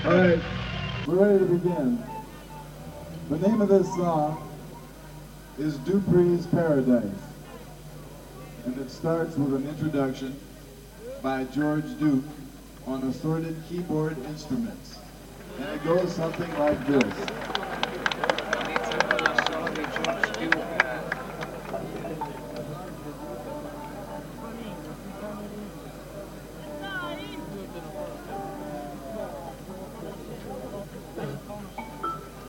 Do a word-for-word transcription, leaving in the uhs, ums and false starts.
All right, we're ready to begin. The name of this song is Dupree's Paradise, and it starts with an introduction by George Duke on assorted keyboard instruments, and it goes something like this.